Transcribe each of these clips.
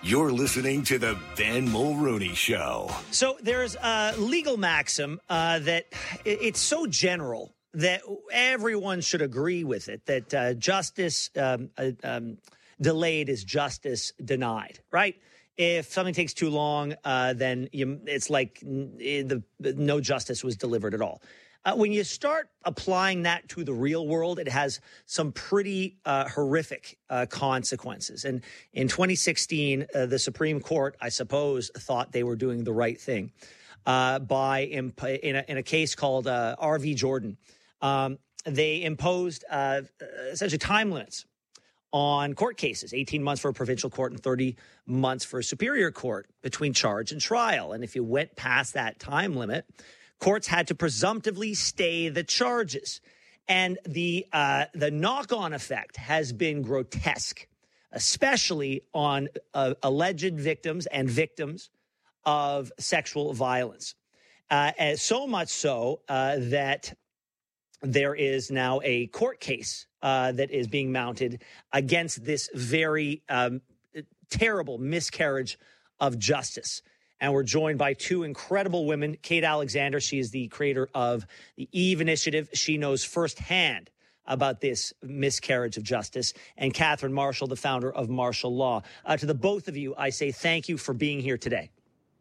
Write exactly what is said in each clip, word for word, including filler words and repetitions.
You're listening to the Ben Mulrooney Show. So there's a legal maxim uh, that it's so general that everyone should agree with it, that uh, justice um, uh, um, delayed is justice denied, right? If something takes too long, uh, then you, it's like the, the, no justice was delivered at all. Uh, when you start applying that to the real world, it has some pretty uh, horrific uh, consequences. And in twenty sixteen, uh, the Supreme Court, I suppose, thought they were doing the right thing uh, by imp- in, a, in a case called uh, R V Jordan. Um, they imposed uh, essentially time limits on court cases, eighteen months for a provincial court and thirty months for a superior court between charge and trial. And if you went past that time limit, courts had to presumptively stay the charges. And the uh, the knock-on effect has been grotesque, especially on uh, alleged victims and victims of sexual violence. Uh, and so much so uh, that there is now a court case uh, that is being mounted against this very um, terrible miscarriage of justice. And we're joined by two incredible women. Kate Alexander, she is the creator of the Eve Initiative. She knows firsthand about this miscarriage of justice. And Catherine Marshall, the founder of Marshall Law. Uh, to the both of you, I say thank you for being here today.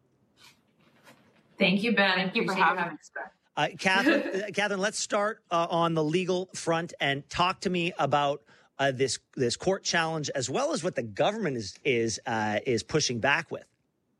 Thank you, Ben. Thank you for having us. Uh, Catherine, uh, Catherine, let's start uh, on the legal front and talk to me about uh, this this court challenge, as well as what the government is is uh, is pushing back with.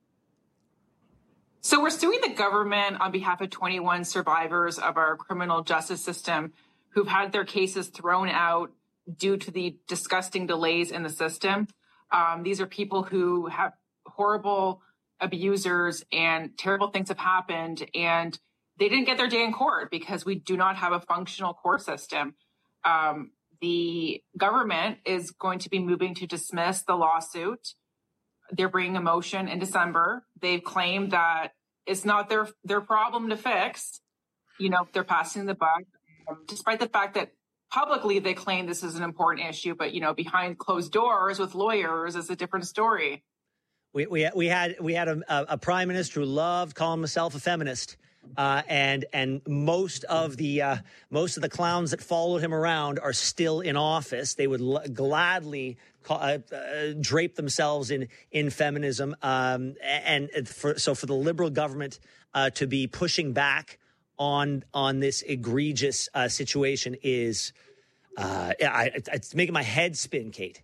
So we're suing the government on behalf of twenty-one survivors of our criminal justice system who've had their cases thrown out due to the disgusting delays in the system. Um, these are people who have horrible abusers and terrible things have happened, and they didn't get their day in court because we do not have a functional court system. Um, the government is going to be moving to dismiss the lawsuit. They're bringing a motion in December. They've claimed that it's not their their problem to fix. You know, they're passing the buck, um, despite the fact that publicly they claim this is an important issue. But, you know, behind closed doors with lawyers is a different story. We we, we had we had a, a prime minister who loved calling himself a feminist. Uh, and and most of the uh, most of the clowns that followed him around are still in office. They would l- gladly call, uh, uh, drape themselves in in feminism. Um, and for, so for the Liberal government uh, to be pushing back on on this egregious uh, situation is uh, I, it's making my head spin, Kate.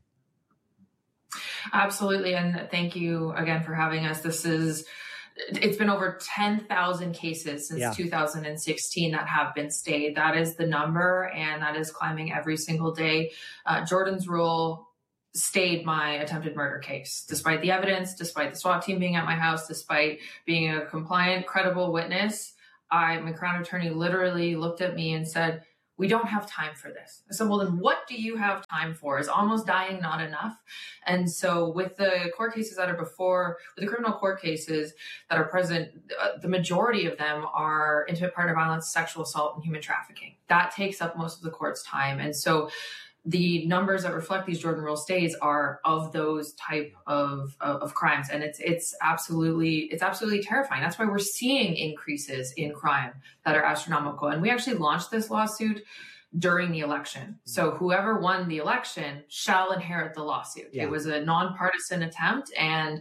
Absolutely, and thank you again for having us. This is. It's been over ten thousand cases since yeah. two thousand sixteen that have been stayed. That is the number, and that is climbing every single day. Uh, Jordan's Rule stayed my attempted murder case, despite the evidence, despite the SWAT team being at my house, despite being a compliant, credible witness. I, my Crown Attorney literally looked at me and said, "We don't have time for this." I said, "Well, then what do you have time for? Is almost dying not enough?" And so with the court cases that are before, with the criminal court cases that are present, uh, the majority of them are intimate partner violence, sexual assault, and human trafficking. That takes up most of the court's time. And so the numbers that reflect these Jordan Rule stays are of those type of, of, of crimes. And it's, it's absolutely, it's absolutely terrifying. That's why we're seeing increases in crime that are astronomical. And we actually launched this lawsuit during the election. So whoever won the election shall inherit the lawsuit. Yeah. It was a nonpartisan attempt. And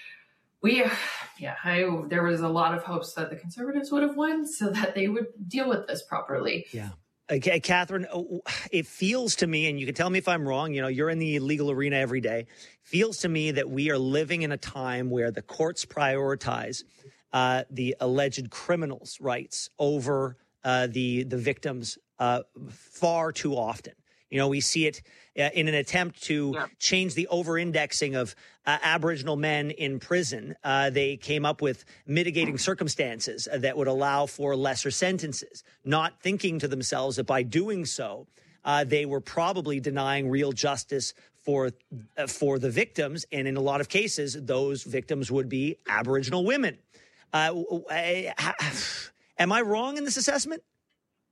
we, yeah, I, there was a lot of hopes that the Conservatives would have won so that they would deal with this properly. Yeah. Okay, Catherine, it feels to me, and you can tell me if I'm wrong, you know, you're in the legal arena every day, feels to me that we are living in a time where the courts prioritize uh, the alleged criminals' rights over uh, the, the victims uh, far too often. You know, we see it uh, in an attempt to yeah. change the over-indexing of uh, Aboriginal men in prison. Uh, they came up with mitigating circumstances that would allow for lesser sentences, not thinking to themselves that by doing so, uh, they were probably denying real justice for uh, for the victims. And in a lot of cases, those victims would be Aboriginal women. Uh, I, I, am I wrong in this assessment?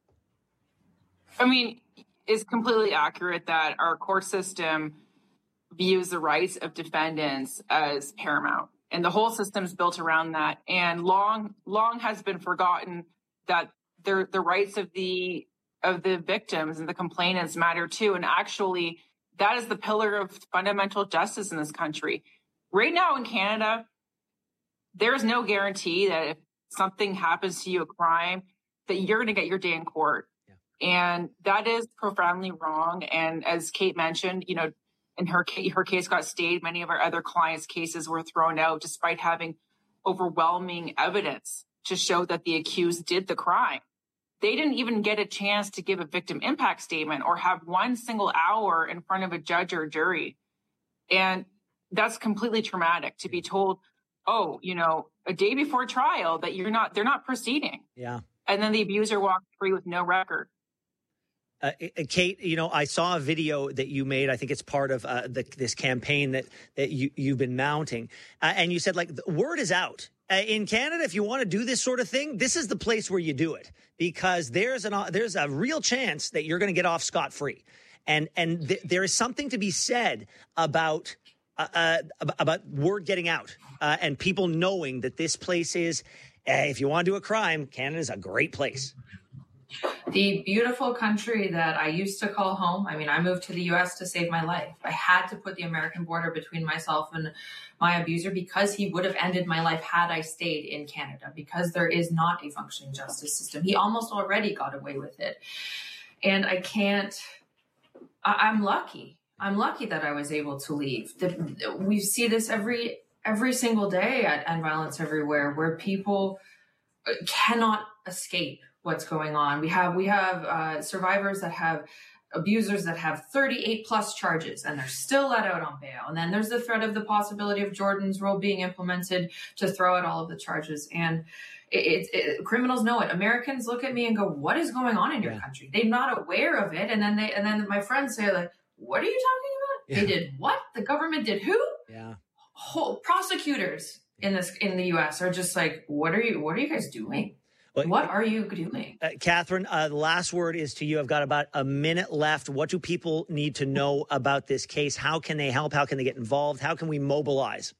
I mean, it's completely accurate that our court system views the rights of defendants as paramount. And the whole system's built around that. And long, long has been forgotten that the the rights of the of the victims and the complainants matter too. And actually, that is the pillar of fundamental justice in this country. Right now in Canada, there's no guarantee that if something happens to you, a crime, that you're going to get your day in court. Yeah. And that is profoundly wrong. And as Kate mentioned, you know, and her her case got stayed. Many of our other clients' cases were thrown out despite having overwhelming evidence to show that the accused did the crime. They didn't even get a chance to give a victim impact statement or have one single hour in front of a judge or jury. And that's completely traumatic to be told, oh, you know, a day before trial that you're not, they're not proceeding. Yeah. And then the abuser walked free with no record. Uh, Kate, you know, I saw a video that you made. I think it's part of uh, the, this campaign that, that you, you've been mounting. Uh, and you said, like, the word is out. Uh, in Canada, if you want to do this sort of thing, this is the place where you do it, because there's an uh, there's a real chance that you're going to get off scot-free. And and th- there is something to be said about uh, uh, about word getting out uh, and people knowing that this place is, uh, if you want to do a crime, Canada is a great place. The beautiful country that I used to call home. I mean, I moved to the U S to save my life. I had to put the American border between myself and my abuser because he would have ended my life had I stayed in Canada, because there is not a functioning justice system. He almost already got away with it. And I can't, I, I'm lucky. I'm lucky that I was able to leave. The, we see this every, every single day at End Violence Everywhere, where people cannot escape what's going on. We have we have uh, survivors that have abusers that have thirty-eight plus charges, and they're still let out on bail. And then there's the threat of the possibility of Jordan's rule being implemented to throw out all of the charges. And it, it, it, criminals know it. Americans look at me and go, "What is going on in your yeah. country?" They're not aware of it. And then they and then my friends say, "Like, what are you talking about? Yeah. They did what? The government did who?" Yeah. Whole prosecutors in this in the U S are just like, "What are you? What are you guys doing?" But, what are you doing? Uh, Catherine, uh, the last word is to you. I've got about a minute left. What do people need to know about this case? How can they help? How can they get involved? How can we mobilize?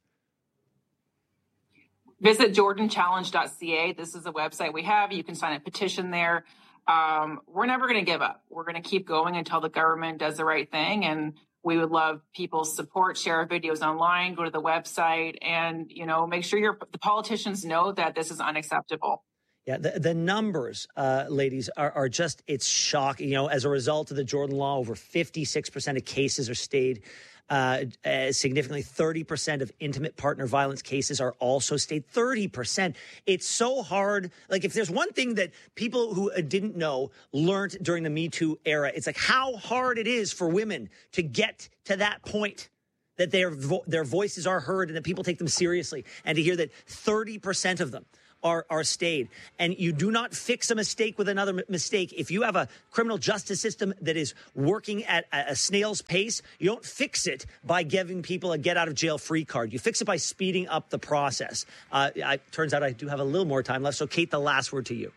Visit jordan challenge dot c a. This is a website we have. You can sign a petition there. Um, we're never going to give up. We're going to keep going until the government does the right thing. And we would love people's support. Share our videos online, go to the website, and, you know, make sure your the politicians know that this is unacceptable. Yeah, the, the numbers, uh, ladies, are, are just, it's shocking. You know, as a result of the Jordan law, over fifty-six percent of cases are stayed. Uh, uh, significantly, thirty percent of intimate partner violence cases are also stayed. thirty percent. It's so hard. Like, if there's one thing that people who didn't know learned during the Me Too era, it's like how hard it is for women to get to that point, that their vo- their voices are heard and that people take them seriously. And to hear that thirty percent of them are are stayed. And you do not fix a mistake with another m- mistake. If you have a criminal justice system that is working at a, a snail's pace, you don't fix it by giving people a get-out-of-jail-free card. You fix it by speeding up the process. Uh, I, turns out I do have a little more time left. So, Kate, the last word to you.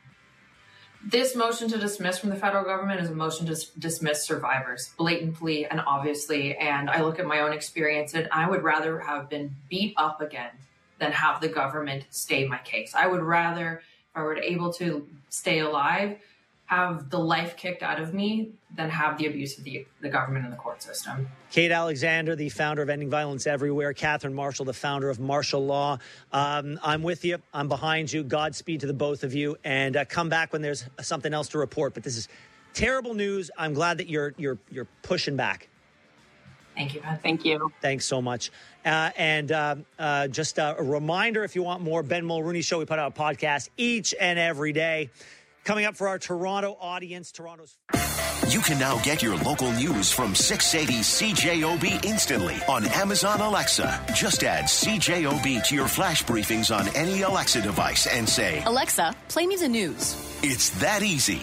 This motion to dismiss from the federal government is a motion to s- dismiss survivors blatantly and obviously. And I look at my own experience, and I would rather have been beat up again than have the government stay my case. I would rather, if I were able to stay alive, have the life kicked out of me than have the abuse of the, the government and the court system. Kate Alexander, the founder of Ending Violence Everywhere. Catherine Marshall, the founder of Martial Law. Um, I'm with you. I'm behind you. Godspeed to the both of you. And uh, come back when there's something else to report. But this is terrible news. I'm glad that you're you're you're pushing back. Thank you, Ben. Thank you. Thanks so much. Uh, and uh, uh, just a reminder, if you want more Ben Mulrooney Show, we put out a podcast each and every day. Coming up for our Toronto audience, Toronto's... You can now get your local news from six eighty C J O B instantly on Amazon Alexa. Just add C J O B to your flash briefings on any Alexa device and say, Alexa, play me the news. It's that easy.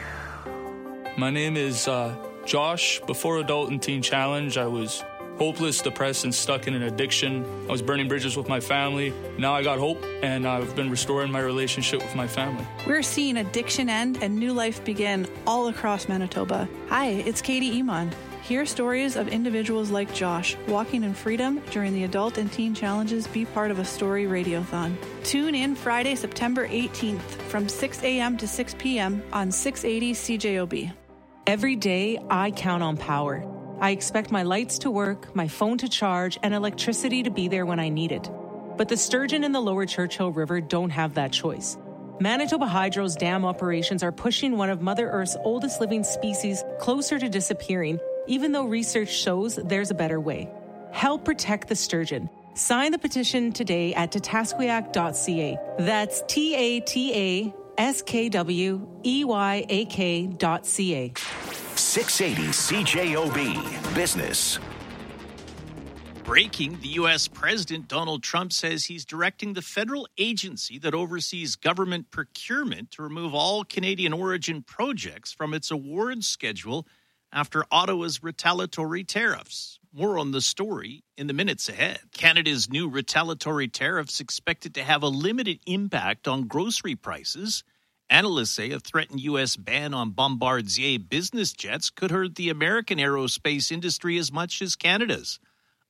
My name is uh, Josh. Before Adult and Teen Challenge, I was hopeless, depressed, and stuck in an addiction. I was burning bridges with my family. Now I got hope, and I've been restoring my relationship with my family. We're seeing addiction end and new life begin all across Manitoba. Hi, it's Katie Iman. Hear stories of individuals like Josh walking in freedom during the Adult and Teen Challenges. Be part of a story radiothon. Tune in Friday, September eighteenth from six a.m. to six p.m. on six eighty C J O B. Every day, I count on power. I expect my lights to work, my phone to charge, and electricity to be there when I need it. But the sturgeon in the lower Churchill River don't have that choice. Manitoba Hydro's dam operations are pushing one of Mother Earth's oldest living species closer to disappearing, even though research shows there's a better way. Help protect the sturgeon. Sign the petition today at tatasquiac dot c a. That's T A T A S K W E Y A K dot C A. six eighty C J O B Business. Breaking, the U S President Donald Trump says he's directing the federal agency that oversees government procurement to remove all Canadian origin projects from its awards schedule after Ottawa's retaliatory tariffs. More on the story in the minutes ahead. Canada's new retaliatory tariffs expected to have a limited impact on grocery prices. Analysts say a threatened U S ban on Bombardier business jets could hurt the American aerospace industry as much as Canada's.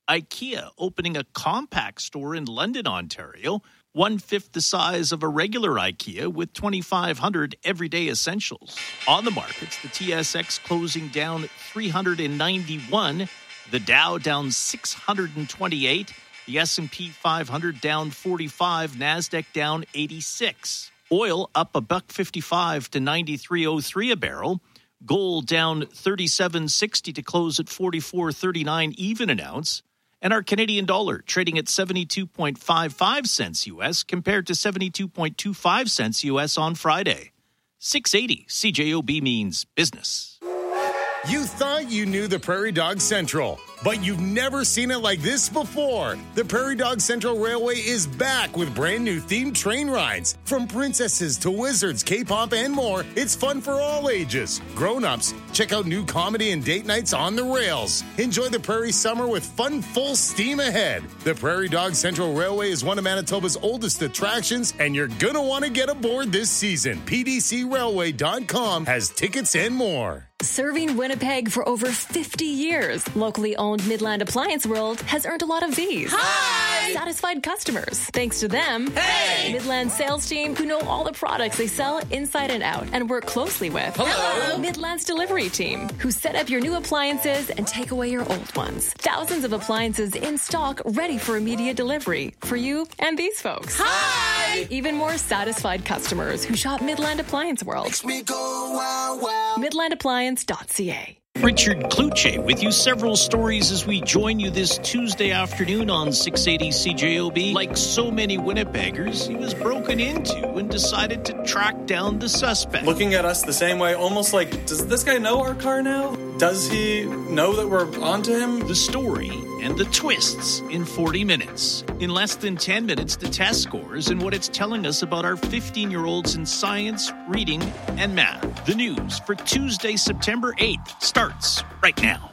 IKEA opening a compact store in London, Ontario, one-fifth the size of a regular IKEA with twenty-five hundred everyday essentials. On the markets, the T S X closing down three hundred ninety-one, the Dow down six hundred twenty-eight, the S and P five hundred down forty-five, NASDAQ down eighty-six. Oil up a buck fifty-five to ninety-three oh three a barrel. Gold down thirty-seven sixty to close at forty-four thirty-nine even an ounce. And our Canadian dollar trading at seventy-two point five five cents U S compared to seventy-two point two five cents U S on Friday. six eighty C J O B means business. You thought you knew the Prairie Dog Central, but you've never seen it like this before. The Prairie Dog Central Railway is back with brand new themed train rides. From princesses to wizards, K-pop, and more, it's fun for all ages. Grown-ups, check out new comedy and date nights on the rails. Enjoy the Prairie Summer with fun full steam ahead. The Prairie Dog Central Railway is one of Manitoba's oldest attractions, and you're gonna want to get aboard this season. P D C railway dot com has tickets and more. Serving Winnipeg for over fifty years, locally owned Midland Appliance World has earned a lot of these. Hi! Satisfied customers. Thanks to them, hey! Midland sales team who know all the products they sell inside and out and work closely with. Hello! Midland's delivery team who set up your new appliances and take away your old ones. Thousands of appliances in stock ready for immediate delivery for you and these folks. Hi! Even more satisfied customers who shop Midland Appliance World. Makes me go wow wow. Midland Appliance dot c a. Richard Kluche with you. Several stories as we join you this Tuesday afternoon on six eighty C J O B. Like so many Winnipeggers, he was broken into and decided to track down the suspect. Looking at us the same way, almost like, does this guy know our car now? Does he know that we're onto him? The story and the twists in forty minutes. In less than ten minutes, the test scores and what it's telling us about our fifteen-year-olds in science, reading, and math. The news for Tuesday, September eighth starts right now.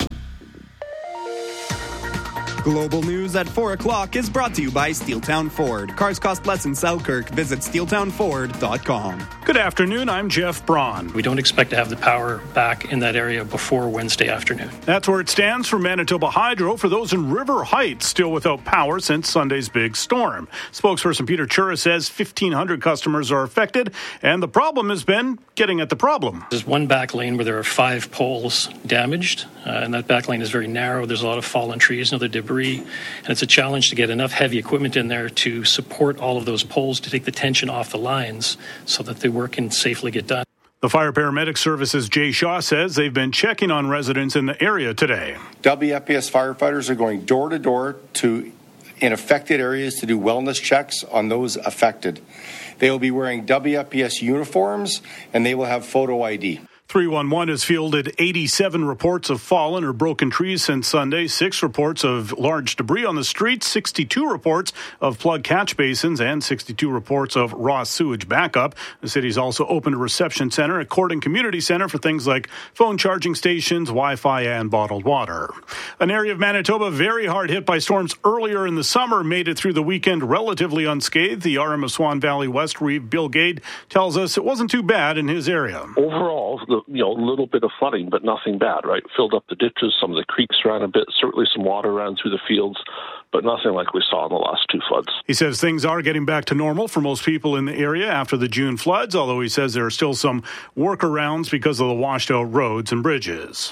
Global News at four o'clock is brought to you by Steeltown Ford. Cars cost less in Selkirk. Visit steeltown ford dot com. Good afternoon, I'm Jeff Braun. We don't expect to have the power back in that area before Wednesday afternoon. That's where it stands for Manitoba Hydro for those in River Heights still without power since Sunday's big storm. Spokesperson Peter Chura says fifteen hundred customers are affected, and the problem has been getting at the problem. There's one back lane where there are five poles damaged, uh, and that back lane is very narrow. There's a lot of fallen trees and other debris, and it's a challenge to get enough heavy equipment in there to support all of those poles to take the tension off the lines so that the work can safely get done. The Fire Paramedic Services Jay Shaw says they've been checking on residents in the area today. W F P S firefighters are going door to door to in affected areas to do wellness checks on those affected. They will be wearing W F P S uniforms and they will have photo I D. three one one has fielded eighty-seven reports of fallen or broken trees since Sunday, six reports of large debris on the streets, sixty-two reports of plugged catch basins, and sixty-two reports of raw sewage backup. The city's also opened a reception center at Cordon Community Center for things like phone charging stations, Wi-Fi, and bottled water. An area of Manitoba very hard hit by storms earlier in the summer made it through the weekend relatively unscathed. The R M of Swan Valley West Reeve Bill Gade tells us it wasn't too bad in his area. Overall, the a you know little bit of flooding, but nothing bad, right? Filled up the ditches, some of the creeks ran a bit, certainly some water ran through the fields, but nothing like we saw in the last two floods. He says things are getting back to normal for most people in the area after the June floods, although he says there are still some workarounds because of the washed out roads and bridges.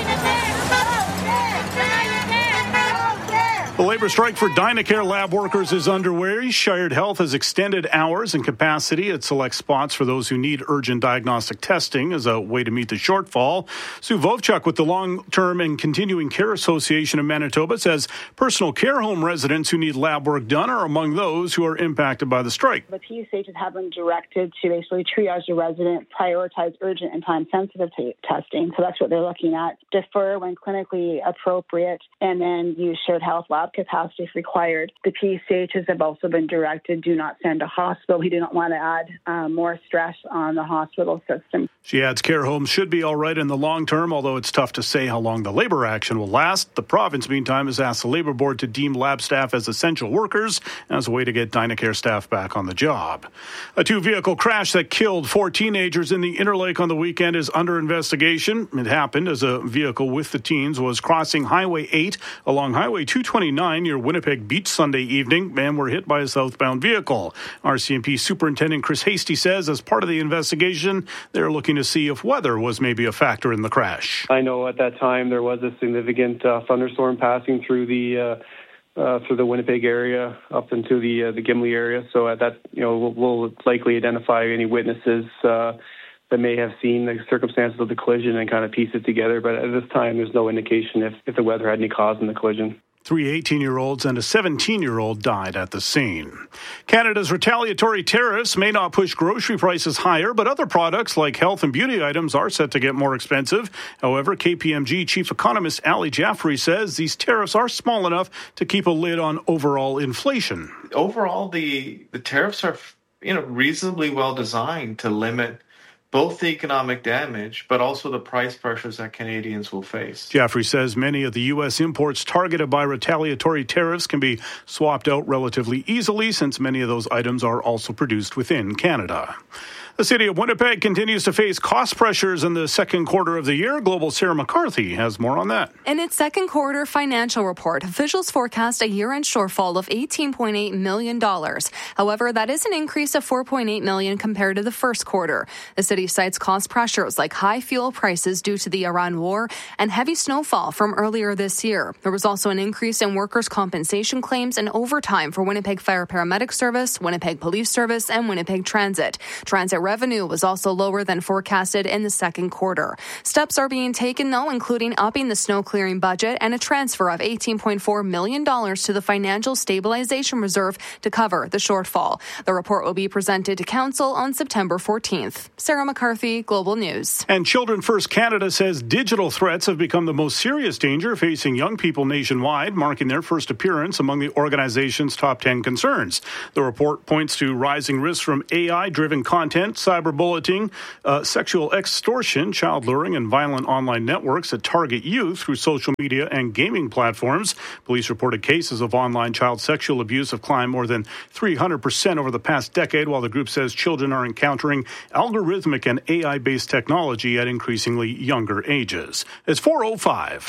The labor strike for Dynacare lab workers is underway. Shired Health has extended hours and capacity at select spots for those who need urgent diagnostic testing as a way to meet the shortfall. Sue Vovchuk with the Long-Term and Continuing Care Association of Manitoba says personal care home residents who need lab work done are among those who are impacted by the strike. The P S Hs have been directed to basically triage the resident, prioritize urgent and time-sensitive t- testing. So that's what they're looking at. Defer when clinically appropriate, and then use shared health lab capacity if required. The P S Hs have also been directed, do not send to hospital. We do not want to add uh, more stress on the hospital system. She adds care homes should be all right in the long term, although it's tough to say how long the labor action will last. The province, meantime, has asked the Labor Board to deem lab staff as essential workers as a way to get Dynacare staff back on the job. A two-vehicle crash that killed four teenagers in the Interlake on the weekend is under investigation. It happened as a vehicle with the teens was crossing Highway eight along Highway two twenty-nine near Winnipeg Beach Sunday evening and were hit by a southbound vehicle. R C M P Superintendent Chris Hasty says as part of the investigation, they're looking to see if weather was maybe a factor in the crash. I know at that time there was a significant uh, thunderstorm passing through the uh, uh, through the Winnipeg area up into the uh, the Gimli area. So at that, you know, we'll, we'll likely identify any witnesses uh, that may have seen the circumstances of the collision and kind of piece it together. But at this time, there's no indication if, if the weather had any cause in the collision. Three eighteen-year-olds and a seventeen-year-old died at the scene. Canada's retaliatory tariffs may not push grocery prices higher, but other products like health and beauty items are set to get more expensive. However, K P M G chief economist Ali Jaffrey says these tariffs are small enough to keep a lid on overall inflation. Overall, the, the tariffs are, you know, reasonably well designed to limit both the economic damage, but also the price pressures that Canadians will face. Jaffrey says many of the U S imports targeted by retaliatory tariffs can be swapped out relatively easily since many of those items are also produced within Canada. The city of Winnipeg continues to face cost pressures in the second quarter of the year. Global's Sarah McCarthy has more on that. In its second quarter financial report, officials forecast a year-end shortfall of eighteen point eight million dollars. However, that is an increase of four point eight million dollars compared to the first quarter. The city cites cost pressures like high fuel prices due to the Iran war and heavy snowfall from earlier this year. There was also an increase in workers' compensation claims and overtime for Winnipeg Fire Paramedic Service, Winnipeg Police Service, and Winnipeg Transit. Transit revenue was also lower than forecasted in the second quarter. Steps are being taken, though, including upping the snow clearing budget and a transfer of eighteen point four million dollars to the Financial Stabilization Reserve to cover the shortfall. The report will be presented to Council on September fourteenth. Sarah McCarthy, Global News. And Children First Canada says digital threats have become the most serious danger facing young people nationwide, marking their first appearance among the organization's top ten concerns. The report points to rising risks from A I-driven content, cyberbullying, uh, sexual extortion, child luring, and violent online networks that target youth through social media and gaming platforms. Police reported cases of online child sexual abuse have climbed more than three hundred percent over the past decade, while the group says children are encountering algorithmic and A I-based technology at increasingly younger ages. It's four oh five.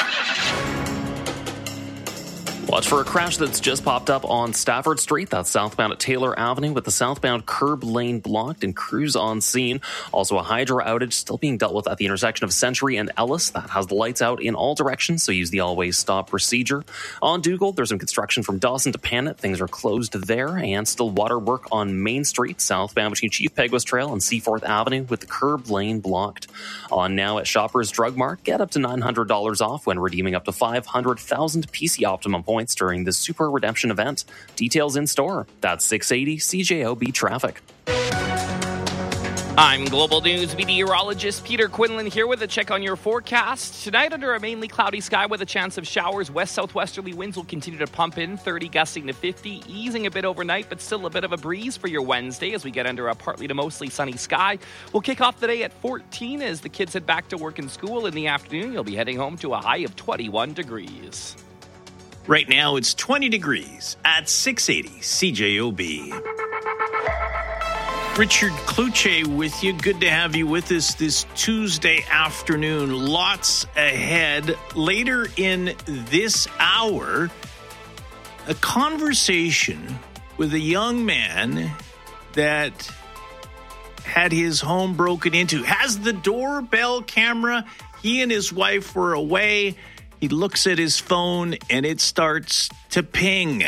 Watch for a crash that's just popped up on Stafford Street. That's southbound at Taylor Avenue with the southbound curb lane blocked and crews on scene. Also a hydro outage still being dealt with at the intersection of Century and Ellis. That has the lights out in all directions, so use the always stop procedure. On Dougal, there's some construction from Dawson to Panet. Things are closed there, and still water work on Main Street, southbound between Chief Peguis Trail and Seaforth Avenue with the curb lane blocked. On now at Shoppers Drug Mart, get up to nine hundred dollars off when redeeming up to five hundred thousand P C Optimum points during the Super Redemption event. Details in store. That's six eighty C J O B traffic. I'm Global News meteorologist Peter Quinlan here with a check on your forecast. Tonight, under a mainly cloudy sky with a chance of showers, west-southwesterly winds will continue to pump in, thirty gusting to fifty, easing a bit overnight, but still a bit of a breeze for your Wednesday as we get under a partly to mostly sunny sky. We'll kick off the day at fourteen as the kids head back to work and school. In the afternoon, you'll be heading home to a high of twenty-one degrees. Right now, it's twenty degrees at six eighty C J O B. Richard Kluche with you. Good to have you with us this Tuesday afternoon. Lots ahead. Later in this hour, a conversation with a young man that had his home broken into. Has the doorbell camera. He and his wife were away. He looks at his phone and it starts to ping.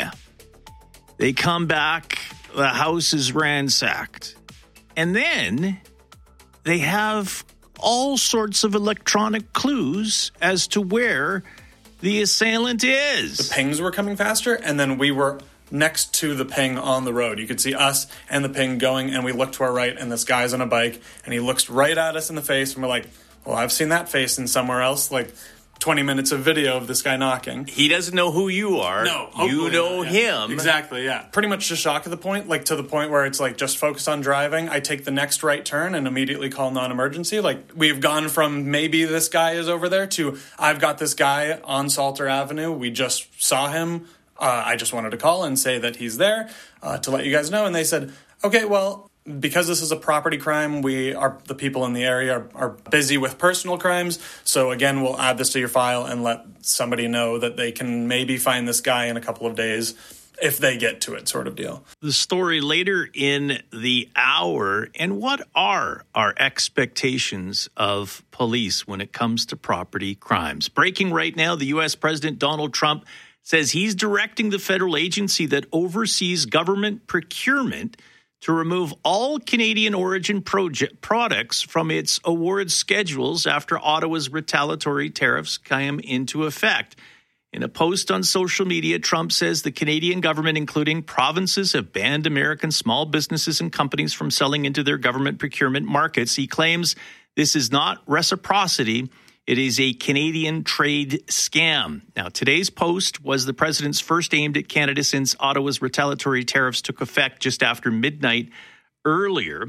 They come back. The house is ransacked. And then they have all sorts of electronic clues as to where the assailant is. The pings were coming faster, and then we were next to the ping on the road. You could see us and the ping going, and we look to our right, and this guy's on a bike, and he looks right at us in the face, and we're like, well, I've seen that face in somewhere else, like twenty minutes of video of this guy knocking. He doesn't know who you are. No. You know not, yeah. him. Exactly, yeah. Pretty much just shock at the point, like to the point where it's like just focus on driving. I take the next right turn and immediately call non-emergency. Like we've gone from maybe this guy is over there to I've got this guy on Salter Avenue. We just saw him. Uh, I just wanted to call and say that he's there uh, to let you guys know. And they said, okay, well, because this is a property crime, we are the people in the area are, are busy with personal crimes. So again, we'll add this to your file and let somebody know that they can maybe find this guy in a couple of days if they get to it, sort of deal. The story later in the hour. And what are our expectations of police when it comes to property crimes? Breaking right now, the U S President Donald Trump says he's directing the federal agency that oversees government procurement to remove all Canadian origin project products from its award schedules after Ottawa's retaliatory tariffs came into effect. In a post on social media, Trump says the Canadian government, including provinces, have banned American small businesses and companies from selling into their government procurement markets. He claims this is not reciprocity. It is a Canadian trade scam. Now, today's post was the president's first aimed at Canada since Ottawa's retaliatory tariffs took effect just after midnight earlier.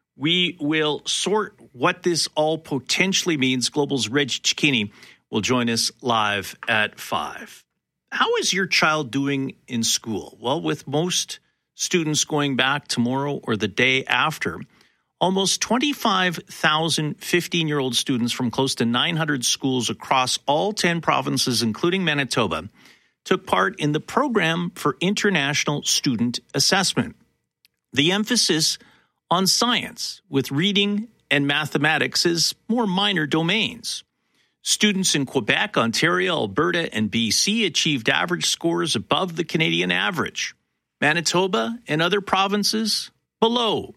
We will sort what this all potentially means. Global's Reg Cicchini will join us live at five. How is your child doing in school? Well, with most students going back tomorrow or the day after, almost twenty-five thousand fifteen-year-old students from close to nine hundred schools across all ten provinces, including Manitoba, took part in the program for international student assessment. The emphasis on science, with reading and mathematics as more minor domains. Students in Quebec, Ontario, Alberta, and B C achieved average scores above the Canadian average. Manitoba and other provinces below.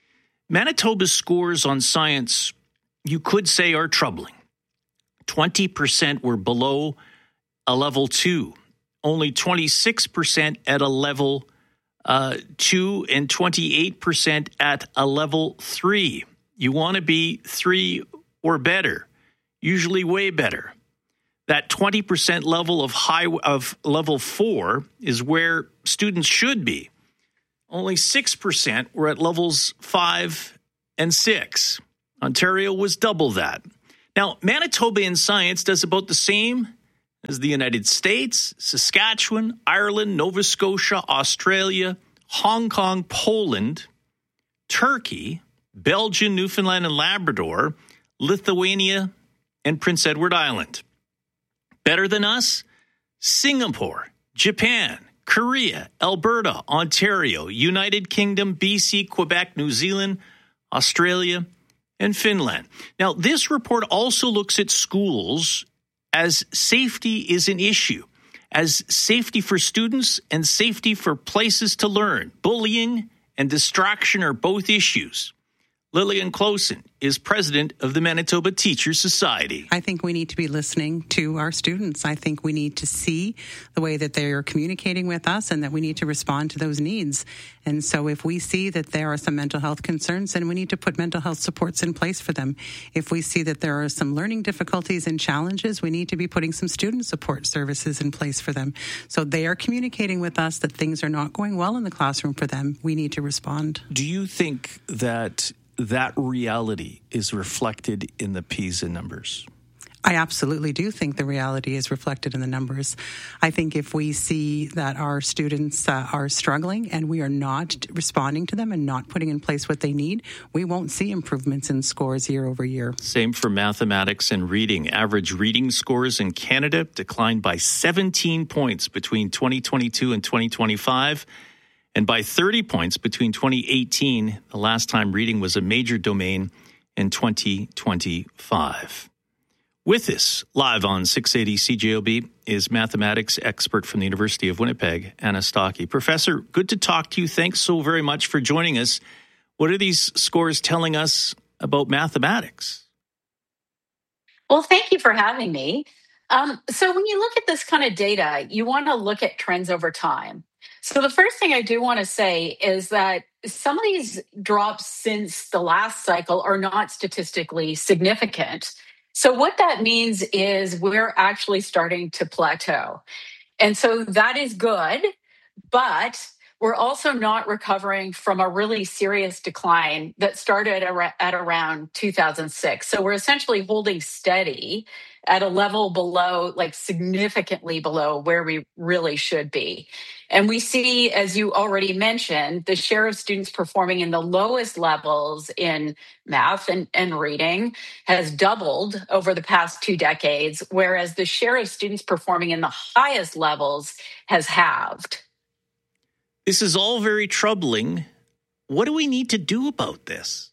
Manitoba's scores on science, you could say, are troubling. twenty percent were below a level two, only twenty-six percent at a level uh, two, and twenty-eight percent at a level three. You want to be three or better, usually way better. That twenty percent level of high of level four is where students should be. Only six percent were at levels five and six. Ontario was double that. Now, Manitoba in science does about the same as the United States, Saskatchewan, Ireland, Nova Scotia, Australia, Hong Kong, Poland, Turkey, Belgium, Newfoundland and Labrador, Lithuania, and Prince Edward Island. Better than us? Singapore, Japan, Korea, Alberta, Ontario, United Kingdom, B C, Quebec, New Zealand, Australia, and Finland. Now, this report also looks at schools as safety is an issue, as safety for students and safety for places to learn. Bullying and distraction are both issues. Lillian Closen is president of the Manitoba Teachers Society. I think we need to be listening to our students. I think we need to see the way that they're communicating with us and that we need to respond to those needs. And so if we see that there are some mental health concerns, then we need to put mental health supports in place for them. If we see that there are some learning difficulties and challenges, we need to be putting some student support services in place for them. So they are communicating with us that things are not going well in the classroom for them. We need to respond. Do you think that that reality is reflected in the PISA numbers? I absolutely do think the reality is reflected in the numbers. I think if we see that our students uh, are struggling and we are not responding to them and not putting in place what they need, we won't see improvements in scores year over year. Same for mathematics and reading. Average reading scores in Canada declined by seventeen points between twenty twenty-two and twenty twenty-five, and by thirty points between twenty eighteen, the last time reading was a major domain, in twenty twenty-five. With us, live on six eighty C J O B, is mathematics expert from the University of Winnipeg, Anna Stocky. Professor, good to talk to you. Thanks so very much for joining us. What are these scores telling us about mathematics? Well, thank you for having me. Um, so when you look at this kind of data, you want to look at trends over time. So the first thing I do want to say is that some of these drops since the last cycle are not statistically significant. So what that means is we're actually starting to plateau. And so that is good, but we're also not recovering from a really serious decline that started at around two thousand six. So we're essentially holding steady at a level below, like significantly below where we really should be. And we see, as you already mentioned, the share of students performing in the lowest levels in math and, and reading has doubled over the past two decades, whereas the share of students performing in the highest levels has halved. This is all very troubling. What do we need to do about this?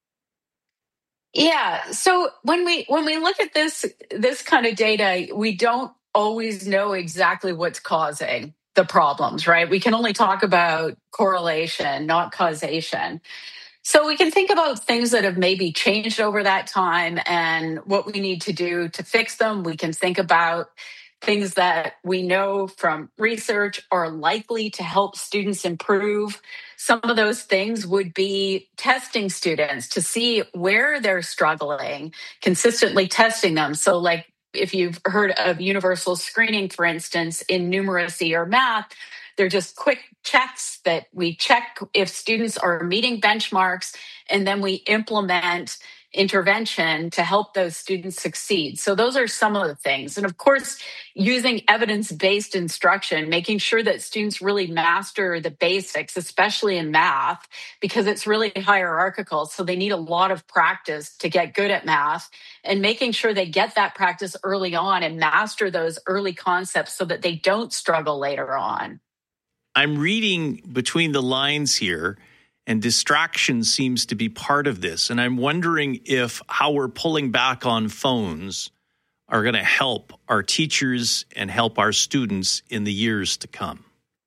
Yeah, so when we when we look at this this kind of data, we don't always know exactly what's causing the problems, right? We can only talk about correlation, not causation. So we can think about things that have maybe changed over that time and what we need to do to fix them. We can think about things that we know from research are likely to help students improve. Some of those things would be testing students to see where they're struggling, consistently testing them. So like if you've heard of universal screening, for instance, in numeracy or math, they're just quick checks that we check if students are meeting benchmarks, and then we implement intervention to help those students succeed. So those are some of the things. And of course, using evidence-based instruction, making sure that students really master the basics, especially in math, because it's really hierarchical. So they need a lot of practice to get good at math, and making sure they get that practice early on and master those early concepts so that they don't struggle later on. I'm reading between the lines here, and distraction seems to be part of this. And I'm wondering if how we're pulling back on phones are going to help our teachers and help our students in the years to come.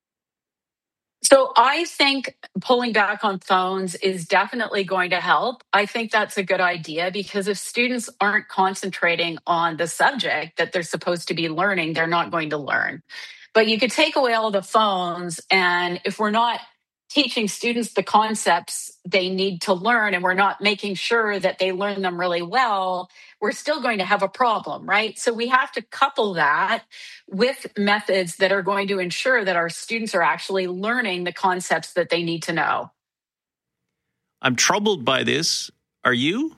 So I think pulling back on phones is definitely going to help. I think that's a good idea, because if students aren't concentrating on the subject that they're supposed to be learning, they're not going to learn. But you could take away all the phones, and if we're not teaching students the concepts they need to learn, and we're not making sure that they learn them really well, we're still going to have a problem, right? So we have to couple that with methods that are going to ensure that our students are actually learning the concepts that they need to know. I'm troubled by this. Are you?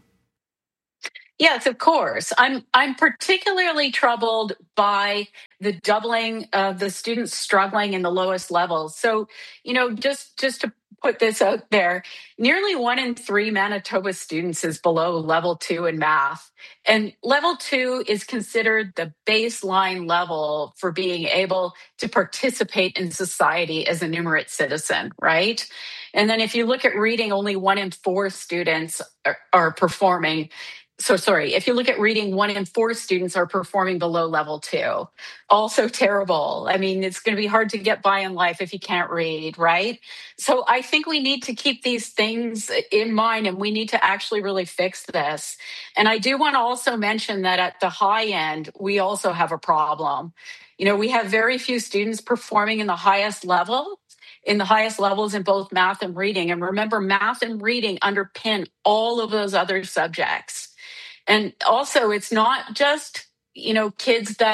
Yes, of course. I'm I'm particularly troubled by the doubling of the students struggling in the lowest levels. So, you know, just, just to put this out there, nearly one in three Manitoba students is below level two in math. And level two is considered the baseline level for being able to participate in society as a numerate citizen, right? And then if you look at reading, only one in four students are, are performing. So sorry, if you look at reading, one in four students are performing below level two. Also terrible. I mean, it's going to be hard to get by in life if you can't read, right? So I think we need to keep these things in mind, and we need to actually really fix this. And I do want to also mention that at the high end, we also have a problem. You know, we have very few students performing in the highest level. in the highest levels in both math and reading. And remember, math and reading underpin all of those other subjects. And also, it's not just, you know, kids that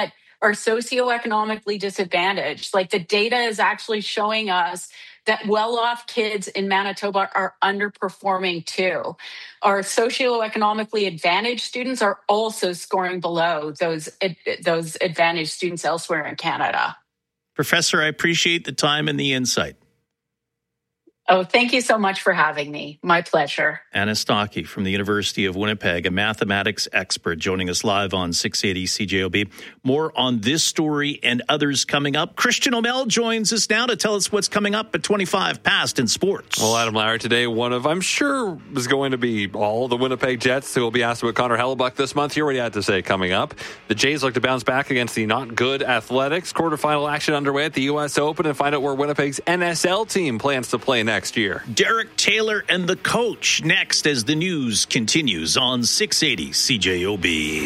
are socioeconomically disadvantaged. Like the data is actually showing us that well-off kids in Manitoba are underperforming too. Our socioeconomically advantaged students are also scoring below those, those advantaged students elsewhere in Canada. Professor, I appreciate the time and the insight. Oh, thank you so much for having me. My pleasure. Anna Stockey from the University of Winnipeg, a mathematics expert, joining us live on six eighty C J O B. More on this story and others coming up. Christian O'Mell joins us now to tell us what's coming up at twenty-five past in sports. Well, Adam Lowry today, one of, I'm sure, is going to be all the Winnipeg Jets who will be asked about Connor Hellebuck this month. Here what he had to say coming up. The Jays look to bounce back against the not good Athletics. Quarterfinal action underway at the U S Open, and find out where Winnipeg's N S L team plans to play next. Next year. Derek Taylor and the coach next as the news continues on six eighty C J O B.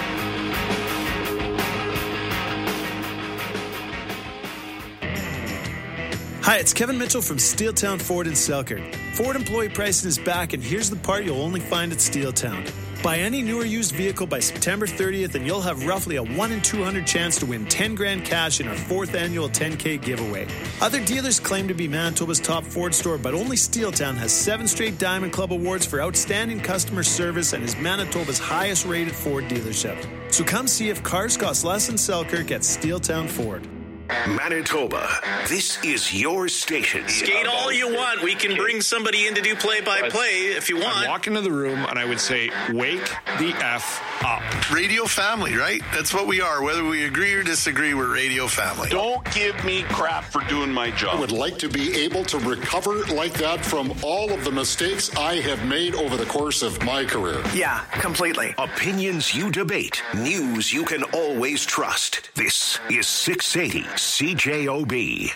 Hi, it's Kevin Mitchell from Steeltown Ford in Selkirk. Ford employee pricing is back, and here's the part you'll only find at Steeltown. Buy any new or used vehicle by September thirtieth, and you'll have roughly a one in two hundred chance to win ten grand cash in our fourth annual ten K giveaway. Other dealers claim to be Manitoba's top Ford store, but only Steeltown has seven straight Diamond Club awards for outstanding customer service and is Manitoba's highest rated Ford dealership. So come see if cars cost less in Selkirk at Steeltown Ford. Manitoba, this is your station. Skate all you want. We can bring somebody in to do play-by-play if you want. I'd walk into the room and I would say, wake the F up. Radio family, right? That's what we are. Whether we agree or disagree, we're radio family. Don't give me crap for doing my job. I would like to be able to recover like that from all of the mistakes I have made over the course of my career. Yeah, completely. Opinions you debate. News you can always trust. This is six eighty C J O B.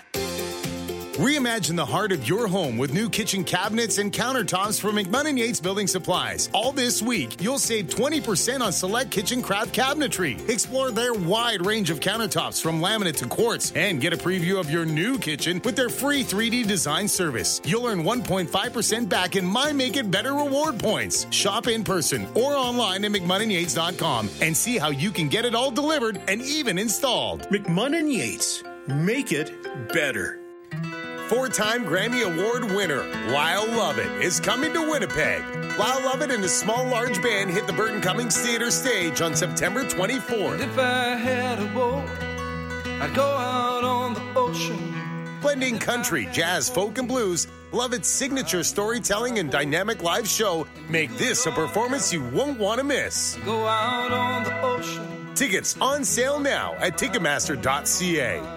Reimagine the heart of your home with new kitchen cabinets and countertops from McMunn Yates Building Supplies. All this week, you'll save twenty percent on select kitchen craft cabinetry. Explore their wide range of countertops from laminate to quartz and get a preview of your new kitchen with their free three D design service. You'll earn one point five percent back in My Make It Better reward points. Shop in person or online at McMunn Yates dot com and see how you can get it all delivered and even installed. McMunn Yates. Make it better. Four-time Grammy Award winner Lyle Lovett is coming to Winnipeg. Lyle Lovett and his small, large band hit the Burton Cummings Theatre stage on September twenty-fourth. If I had a boat, I'd go out on the ocean. Blending country, jazz, folk, and blues, Lovett's signature storytelling and dynamic live show make this a performance you won't want to miss. Go out on the ocean. Tickets on sale now at Ticketmaster dot c a.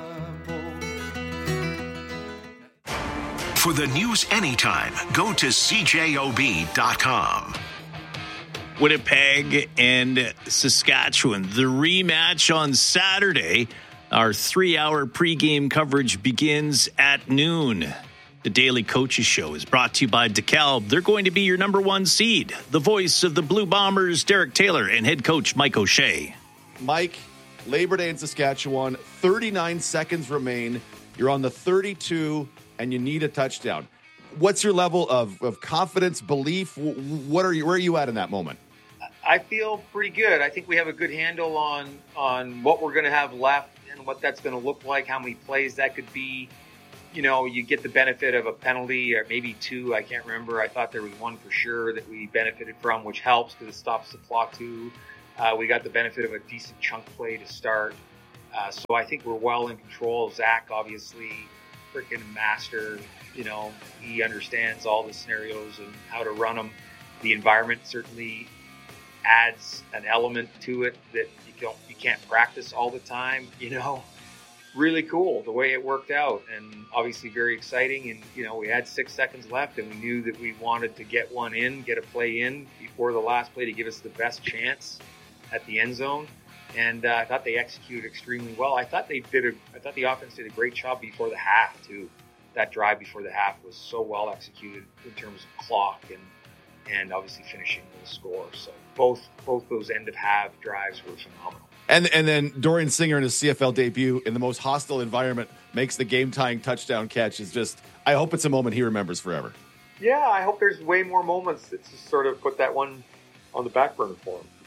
For the news anytime, go to C J O B dot com. Winnipeg and Saskatchewan. The rematch on Saturday. Our three-hour pregame coverage begins at noon. The Daily Coaches Show is brought to you by DeKalb. They're going to be your number one seed. The voice of the Blue Bombers, Derek Taylor, and head coach Mike O'Shea. Mike, Labor Day in Saskatchewan, thirty-nine seconds remain. You're on the thirty-two, and you need a touchdown. What's your level of, of confidence, belief? What are you? Where are you at in that moment? I feel pretty good. I think we have a good handle on on what we're going to have left and what that's going to look like, how many plays that could be. You know, you get the benefit of a penalty or maybe two. I can't remember. I thought there was one for sure that we benefited from, which helps because it stops the clock too. Uh, we got the benefit of a decent chunk play to start. Uh, so I think we're well in control. Zach, obviously, freaking master. You know, he understands all the scenarios and how to run them. The environment certainly adds an element to it that you don't, you can't practice all the time. You know, really cool the way it worked out, and obviously very exciting. And you know, we had six seconds left, and we knew that we wanted to get one in, get a play in before the last play to give us the best chance at the end zone. And uh, I thought they executed extremely well. I thought they did. A, I thought the offense did a great job before the half too. That drive before the half was so well executed in terms of clock and and obviously finishing with a score. So both both those end of half drives were phenomenal. And and then Dorian Singer in his C F L debut in the most hostile environment makes the game tying touchdown catch. Is just, I hope it's a moment he remembers forever. Yeah, I hope there's way more moments that just sort of put that one on the back burner for him.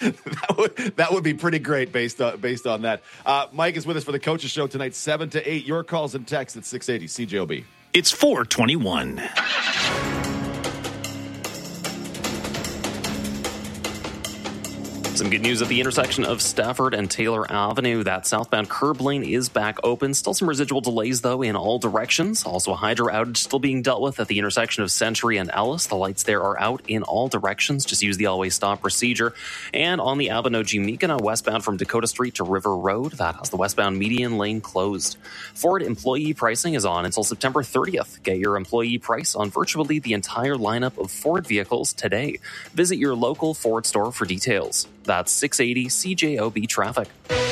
that, would, that would be pretty great based on, based on that. Uh, Mike is with us for the Coaches Show tonight, seven to eight. Your calls and texts at six eighty C J O B. It's four twenty-one. Some good news at the intersection of Stafford and Taylor Avenue. That southbound curb lane is back open. Still some residual delays, though, in all directions. Also a hydro outage still being dealt with at the intersection of Century and Ellis. The lights there are out in all directions. Just use the always stop procedure. And on the Abinogi-Meekina westbound from Dakota Street to River Road, that has the westbound median lane closed. Ford employee pricing is on until September thirtieth. Get your employee price on virtually the entire lineup of Ford vehicles today. Visit your local Ford store for details. That's six eighty C J O B traffic.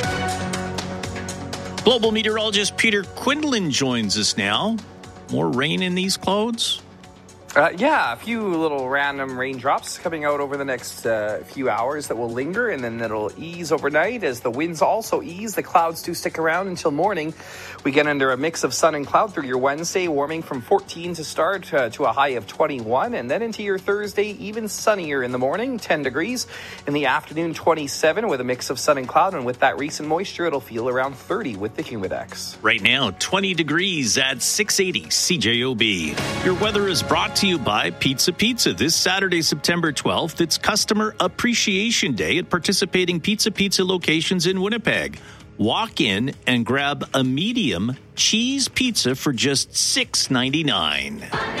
Global meteorologist Peter Quinlan joins us now. More rain in these clouds? Uh, yeah, a few little random raindrops coming out over the next uh, few hours that will linger, and then it'll ease overnight as the winds also ease. The clouds do stick around until morning. We get under a mix of sun and cloud through your Wednesday, warming from fourteen to start uh, to a high of twenty-one, and then into your Thursday, even sunnier in the morning, ten degrees. In the afternoon, twenty-seven with a mix of sun and cloud, and with that recent moisture, it'll feel around thirty with the Humidex. Right now, twenty degrees at six eighty C J O B. Your weather is brought to you by Pizza Pizza. This Saturday, September twelfth, it's Customer Appreciation Day at participating Pizza Pizza locations in Winnipeg. Walk in and grab a medium cheese pizza for just six ninety-nine.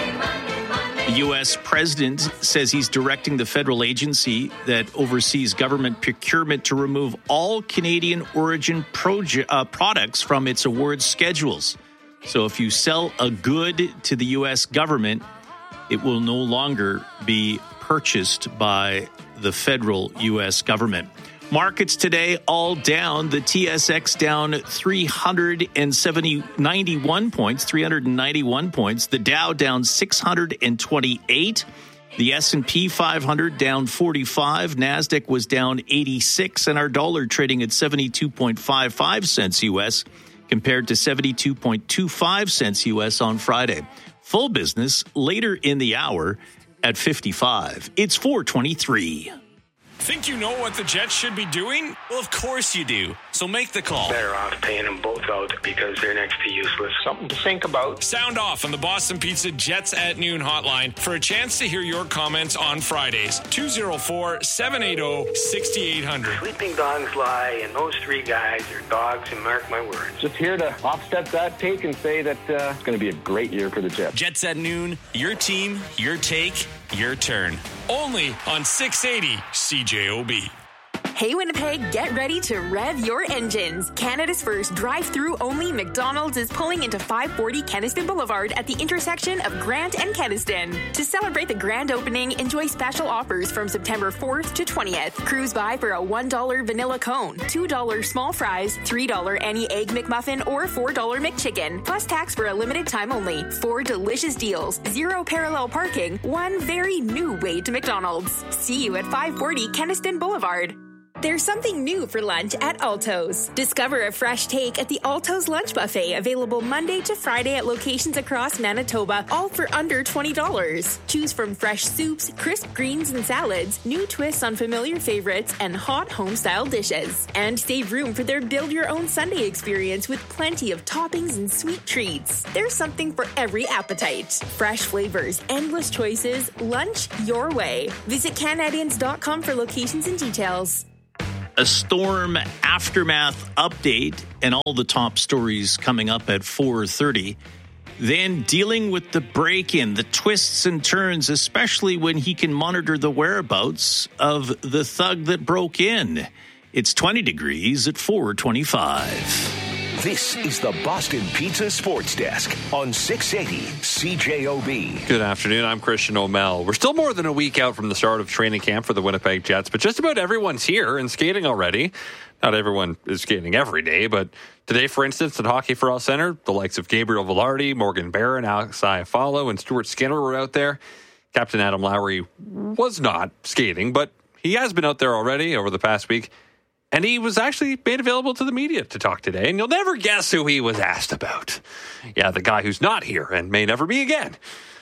The U S president says he's directing the federal agency that oversees government procurement to remove all Canadian origin proje- uh, products from its awards schedules. So if you sell a good to the U S government, it will no longer be purchased by the federal U S government. Markets today all down. The T S X down three hundred seventy, ninety-one points, three hundred ninety-one points. The Dow down six hundred twenty-eight. The S and P five hundred down forty-five. NASDAQ was down eighty-six, and our dollar trading at seventy-two point five five cents U S compared to seventy-two point two five cents U S on Friday. Full business later in the hour at fifty-five. It's four twenty-three. Think you know what the Jets should be doing? Well, of course you do. So make the call. Better off paying them both out because they're next to useless. Something to think about. Sound off on the Boston Pizza Jets at Noon hotline for a chance to hear your comments on Fridays. two oh four, seven eight oh, six eight hundred. Sleeping dogs lie, and those three guys are dogs, and mark my words. Just here to offset that take and say that uh, it's going to be a great year for the Jets. Jets at Noon, your team, your take, your turn. Only on six eighty C J O B. Hey Winnipeg, get ready to rev your engines. Canada's first drive-through only McDonald's is pulling into five forty Kenniston Boulevard at the intersection of Grant and Kenniston. To celebrate the grand opening, enjoy special offers from September fourth to twentieth. Cruise by for a one dollar vanilla cone, two dollars small fries, three dollars any egg McMuffin, or four dollars McChicken, plus tax for a limited time only. Four delicious deals, zero parallel parking, one very new way to McDonald's. See you at five forty Kenniston Boulevard. There's something new for lunch at Alto's. Discover a fresh take at the Alto's Lunch Buffet, available Monday to Friday at locations across Manitoba, all for under twenty dollars. Choose from fresh soups, crisp greens and salads, new twists on familiar favorites, and hot home-style dishes. And save room for their build-your-own Sunday experience with plenty of toppings and sweet treats. There's something for every appetite. Fresh flavors, endless choices, lunch your way. Visit Canadians dot com for locations and details. A storm aftermath update and all the top stories coming up at four thirty. Then dealing with the break-in, the twists and turns, especially when he can monitor the whereabouts of the thug that broke in. It's twenty degrees at four twenty-five. This is the Boston Pizza Sports Desk on six eighty C J O B. Good afternoon. I'm Christian O'Mell. We're still more than a week out from the start of training camp for the Winnipeg Jets, but just about everyone's here and skating already. Not everyone is skating every day, but today, for instance, at Hockey for All Center, the likes of Gabriel Velarde, Morgan Barron, Alex Iafallo, and Stuart Skinner were out there. Captain Adam Lowry was not skating, but he has been out there already over the past week. And he was actually made available to the media to talk today. And you'll never guess who he was asked about. Yeah, the guy who's not here and may never be again.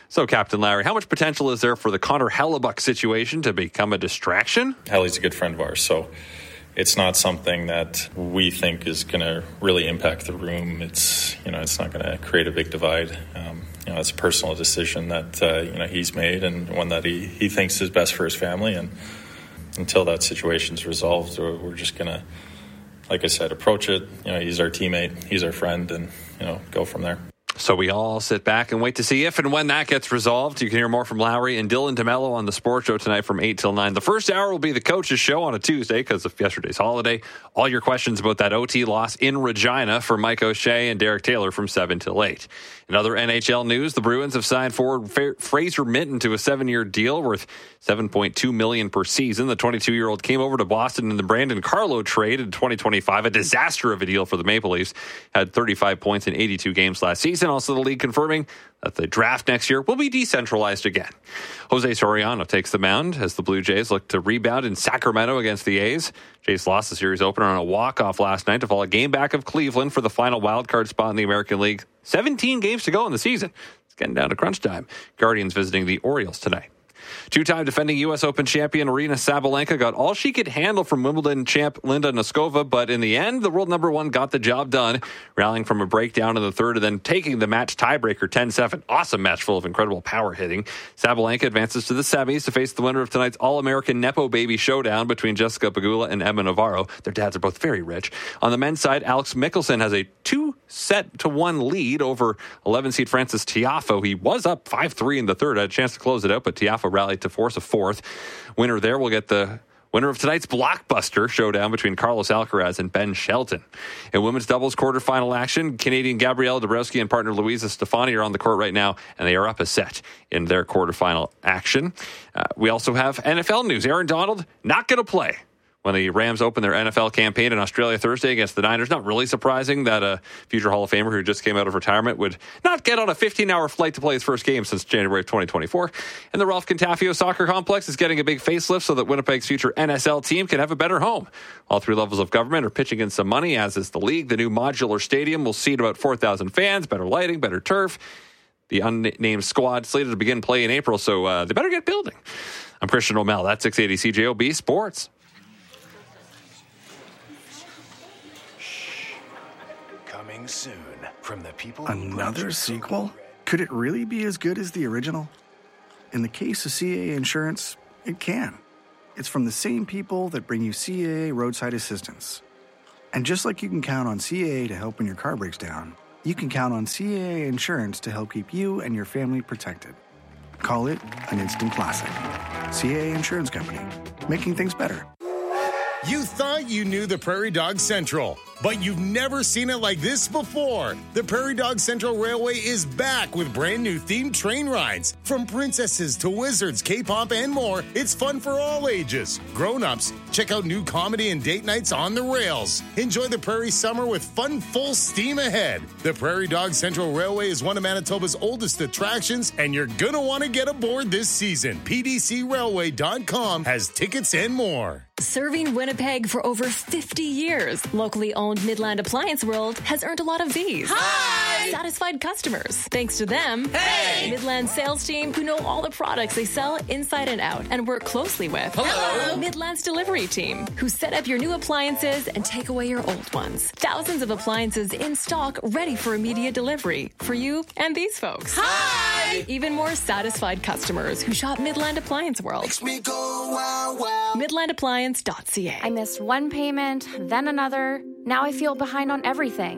So, Captain Larry, how much potential is there for the Connor Hellebuyck situation to become a distraction? Hellie's a good friend of ours, so it's not something that we think is going to really impact the room. It's, you know, it's not going to create a big divide. Um, you know, it's a personal decision that, uh, you know, he's made and one that he, he thinks is best for his family. And until that situation's resolved, we're, we're just going to, like I said, approach it. You know, he's our teammate, he's our friend, and, you know, go from there. So we all sit back and wait to see if and when that gets resolved. You can hear more from Lowry and Dylan DeMello on the Sports Show tonight from eight till nine. The first hour will be the coach's show on a Tuesday because of yesterday's holiday. All your questions about that O T loss in Regina for Mike O'Shea and Derek Taylor from seven till eight. In other N H L news, the Bruins have signed forward Fraser Minten to a seven-year deal worth seven point two million dollars per season. The twenty-two-year-old came over to Boston in the Brandon Carlo trade in twenty twenty-five, a disaster of a deal for the Maple Leafs. Had thirty-five points in eighty-two games last season. Also, the league confirming that the draft next year will be decentralized again. Jose Soriano takes the mound as the Blue Jays look to rebound in Sacramento against the A's. Jays lost the series opener on a walk-off last night to fall a game back of Cleveland for the final wildcard spot in the American League. seventeen games to go in the season. It's getting down to crunch time. Guardians visiting the Orioles tonight. Two-time defending U S Open champion Aryna Sabalenka got all she could handle from Wimbledon champ Linda Noskova, but in the end, the world number one got the job done, rallying from a breakdown in the third and then taking the match tiebreaker ten seven. Awesome match full of incredible power hitting. Sabalenka advances to the semis to face the winner of tonight's All-American Nepo Baby showdown between Jessica Pegula and Emma Navarro. Their dads are both very rich. On the men's side, Alex Mickelson has a two-set-to-one lead over eleven-seed Francis Tiafoe. He was up five three in the third, had a chance to close it out, but Tiafoe rallied to force a fourth. Winner there will get the winner of tonight's blockbuster showdown between Carlos Alcaraz and Ben Shelton. In women's doubles quarterfinal action, Canadian Gabriella Dabrowski and partner Luisa Stefani are on the court right now, and they are up a set in their quarterfinal action. Uh, we also have N F L news. Aaron Donald not going to play when the Rams open their N F L campaign in Australia Thursday against the Niners. Not really surprising that a future Hall of Famer who just came out of retirement would not get on a fifteen-hour flight to play his first game since January of twenty twenty-four. And the Ralph Contafio Soccer Complex is getting a big facelift so that Winnipeg's future N S L team can have a better home. All three levels of government are pitching in some money, as is the league. The new modular stadium will seat about four thousand fans, better lighting, better turf. The unnamed squad slated to begin play in April, so uh, they better get building. I'm Christian O'Mell. That's six eighty C J O B Sports. Soon from the people. Another sequel? Could it really be as good as the original? In the case of C A A Insurance, it can. It's from the same people that bring you C A A Roadside Assistance. And just like you can count on C A A to help when your car breaks down, you can count on C A A Insurance to help keep you and your family protected. Call it an instant classic. C A A Insurance Company, making things better. You thought you knew the Prairie Dog Central, but you've never seen it like this before. The Prairie Dog Central Railway is back with brand new themed train rides. From princesses to wizards, K-pop, and more, it's fun for all ages. Grown-ups, check out new comedy and date nights on the rails. Enjoy the Prairie summer with fun full steam ahead. The Prairie Dog Central Railway is one of Manitoba's oldest attractions, and you're going to want to get aboard this season. P D C railway dot com has tickets and more. Serving Winnipeg for over fifty years, locally owned Midland Appliance World has earned a lot of these. Hi! Satisfied customers. Thanks to them, hey! Midland sales team who know all the products they sell inside and out and work closely with. Hello! Midland's delivery team who set up your new appliances and take away your old ones. Thousands of appliances in stock ready for immediate delivery for you and these folks. Hi! Even more satisfied customers who shop Midland Appliance World. Makes me go wow wow. Midland Appliance. I missed one payment, then another. Now I feel behind on everything.